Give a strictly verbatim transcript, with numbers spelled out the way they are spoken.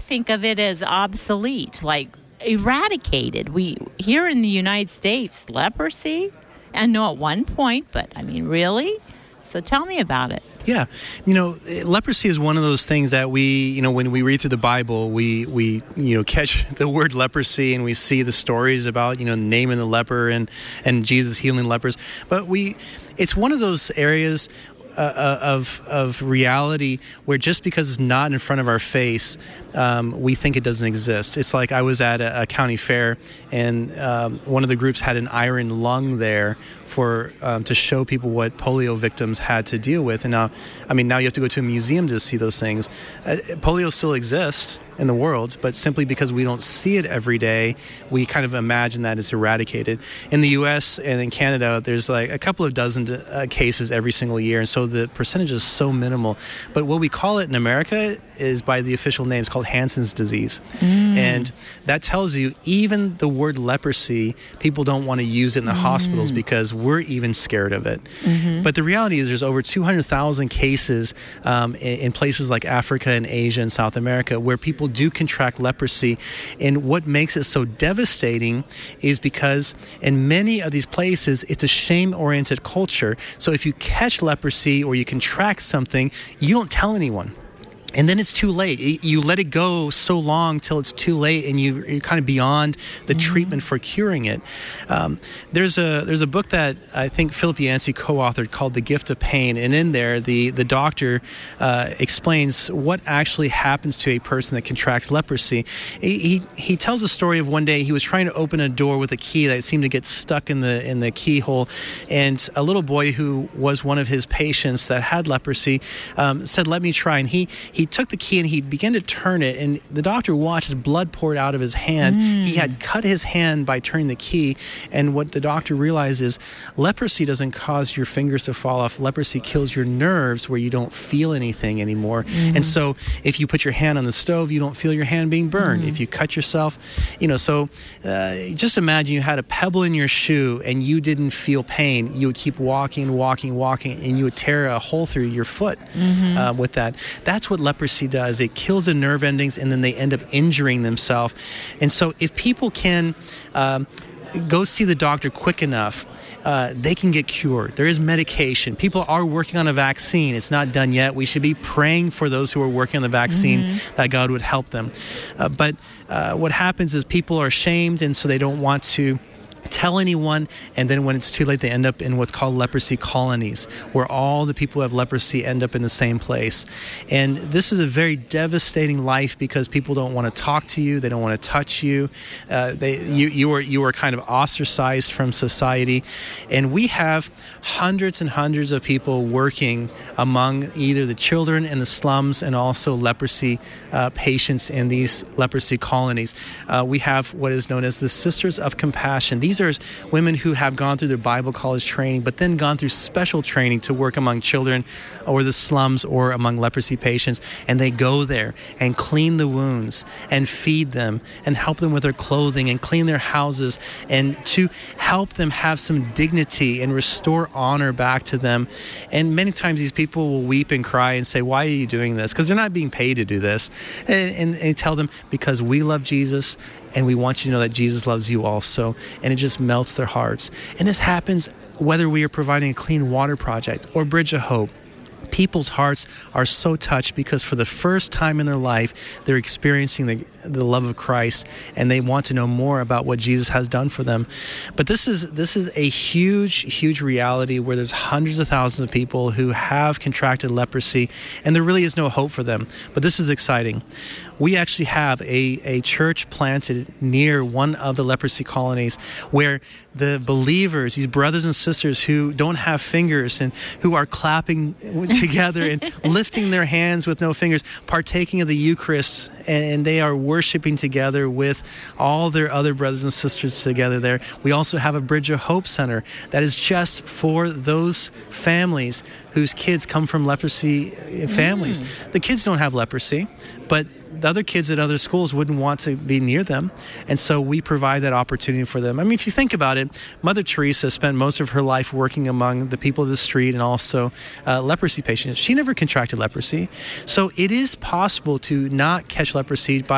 think of it as obsolete, like eradicated. We here in the United States, leprosy, I know at one point, but I mean, really? So tell me about it. Yeah. You know, leprosy is one of those things that we, you know, when we read through the Bible, we, we you know, catch the word leprosy and we see the stories about, you know, naming the leper and, and Jesus healing lepers. But we, it's one of those areas Uh, of of reality where just because it's not in front of our face, um, we think it doesn't exist. It's like I was at a, a county fair, and um, one of the groups had an iron lung there for um, to show people what polio victims had to deal with. And now, I mean, now you have to go to a museum to see those things. Uh, polio still exists in the world, but simply because we don't see it every day, we kind of imagine that it's eradicated. In the U S and in Canada, there's like a couple of dozen uh, cases every single year, and so the percentage is so minimal. But what we call it in America is by the official name. It's called Hansen's disease. Mm. And that tells you even the word leprosy, people don't want to use it in the mm. hospitals because we're even scared of it. Mm-hmm. But the reality is there's over two hundred thousand cases um, in, in places like Africa and Asia and South America where people do contract leprosy. And what makes it so devastating is because in many of these places, it's a shame-oriented culture. So if you catch leprosy or you contract something, you don't tell anyone. And then it's too late. You let it go so long till it's too late, and you, you're kind of beyond the mm-hmm. treatment for curing it. Um, there's a there's a book that I think Philip Yancey co-authored called The Gift of Pain, and in there the the doctor uh, explains what actually happens to a person that contracts leprosy. He, he he tells a story of one day he was trying to open a door with a key that seemed to get stuck in the in the keyhole, and a little boy who was one of his patients that had leprosy um, said, "Let me try," and he. He took the key and he began to turn it, and the doctor watched as blood poured out of his hand. Mm. He had cut his hand by turning the key, and what the doctor realized is leprosy doesn't cause your fingers to fall off. Leprosy kills your nerves where you don't feel anything anymore. Mm. And so if you put your hand on the stove, you don't feel your hand being burned. Mm. If you cut yourself, you know, so uh, just imagine you had a pebble in your shoe and you didn't feel pain. You would keep walking, walking, walking, and you would tear a hole through your foot mm-hmm. uh, with that. That's what leprosy does. It kills the nerve endings, and then they end up injuring themselves. And so if people can um, go see the doctor quick enough, uh, they can get cured. There is medication. People are working on a vaccine. It's not done yet. We should be praying for those who are working on the vaccine mm-hmm. that God would help them. Uh, but uh, what happens is people are ashamed, and so they don't want to tell anyone, and then when it's too late, they end up in what's called leprosy colonies, where all the people who have leprosy end up in the same place. And this is a very devastating life because people don't want to talk to you, they don't want to touch you, uh, they you you are you are kind of ostracized from society. And we have hundreds and hundreds of people working among either the children in the slums and also leprosy uh, patients in these leprosy colonies. Uh, we have what is known as the Sisters of Compassion. These are women who have gone through their Bible college training, but then gone through special training to work among children or the slums or among leprosy patients. And they go there and clean the wounds and feed them and help them with their clothing and clean their houses and to help them have some dignity and restore honor back to them. And many times these people will weep and cry and say, "Why are you doing this?" Because they're not being paid to do this. And, and, and tell them, because we love Jesus and we want you to know that Jesus loves you also. And it just melts their hearts. And this happens whether we are providing a clean water project or Bridge of Hope. People's hearts are so touched because for the first time in their life, they're experiencing the, the love of Christ, and they want to know more about what Jesus has done for them. But this is this is a huge, huge reality where there's hundreds of thousands of people who have contracted leprosy, and there really is no hope for them. But this is exciting. We actually have a, a church planted near one of the leprosy colonies where the believers, these brothers and sisters who don't have fingers and who are clapping together and lifting their hands with no fingers, partaking of the Eucharist, and they are worshiping together with all their other brothers and sisters together there. We also have a Bridge of Hope Center that is just for those families whose kids come from leprosy families. Mm. The kids don't have leprosy, but the other kids at other schools wouldn't want to be near them. And so we provide that opportunity for them. I mean, if you think about it, Mother Teresa spent most of her life working among the people of the street and also uh, leprosy patients. She never contracted leprosy. So it is possible to not catch leprosy by